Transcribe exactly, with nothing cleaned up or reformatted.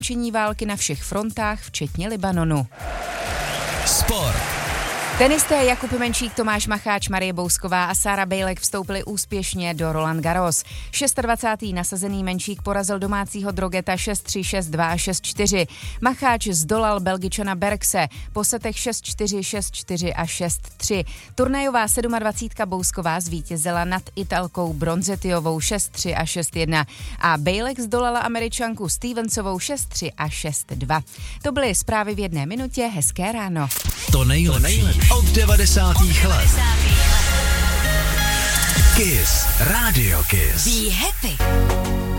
ukončení války na všech frontách, včetně Libanonu. Sport. Tenisté Jakub Menšík, Tomáš Macháč, Marie Bousková a Sára Bejlek vstoupili úspěšně do Roland Garros. dvacátý šestý nasazený Menšík porazil domácího Drogeta šest tři, šest dva a šest čtyři. Macháč zdolal Belgičana Berkse po setech šest čtyři, šest čtyři a šest tři. Turnajová dvacátka sedmá Bousková zvítězila nad Italkou Bronzetiovou šest tři a šest jedna a Bejlek zdolala Američanku Stevensovou šest tři a šest dva. To byly zprávy v jedné minutě, hezké ráno. To nejlepší od devadesátých let. Kiss, Radio Kiss. Be happy.